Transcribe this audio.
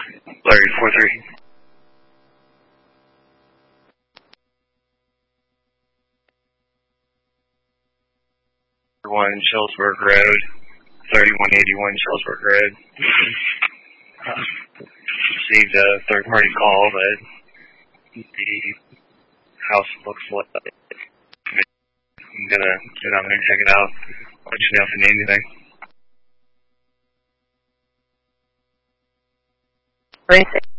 Larry 4-3. 1 Shellsburg Road, 3181 Shellsburg Road. Received a third-party call that the house looks like. I'm gonna get on there and check it out. Let you know if you need anything.